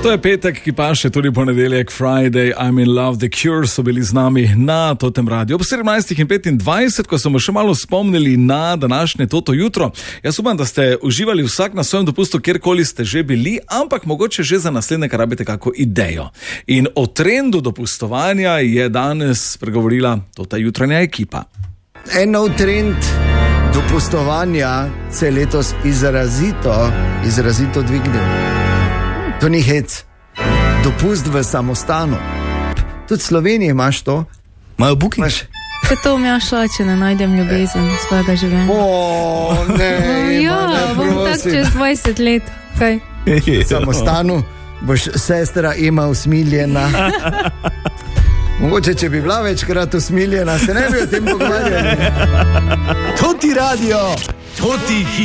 To je petek, ki pa še tudi ponedeljek, Friday, I'm in love, The Cure so bili z nami na Totem radiju. Ob 17:25, ko smo še malo spomnili na današnje Toto jutro. Jaz upam, da ste uživali vsak na svojem dopustu, kjerkoli ste že bili, ampak mogoče že za naslednje, kar rabite kako idejo. In o trendu dopustovanja je danes pregovorila Tota jutranja ekipa. En nov trend dopustovanja se je letos izrazito dvignil. To ni hec. Dopust v samostanu. Tudi v Sloveniji imaš to. Imajo booking? Kaj to mi šla, če ne najdem ljubezen svojega življenja? Ne, ja, bom tak čez 20 let. Kaj? V samostanu boš sestra ima usmiljena. Mogoče, če bi bila večkrat usmiljena, se ne bi o tem pogovarjali. Toti radio, Toti hit.